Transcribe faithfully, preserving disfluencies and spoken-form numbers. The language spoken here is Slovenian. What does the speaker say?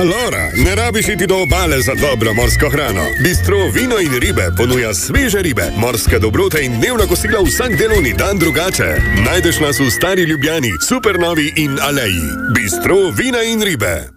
Alora, ne rabiš iti do obale za dobro morsko hrano. Bistro Vino in ribe ponuja sveže ribe, morske dobrote in dnevna kosila vsak delovni dan drugače. Najdeš nas v Stari Ljubljani, Supernovi in Aleji. Bistro Vina in ribe.